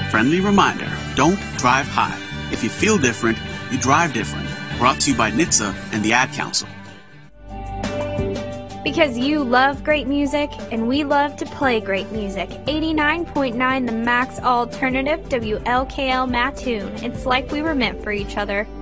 Friendly reminder, don't drive high. If you feel different, you drive different. Brought to you by NHTSA and the Ad Council. Because you love great music, and we love to play great music. 89.9 The Max Alternative, WLKL Mattoon. It's like we were meant for each other.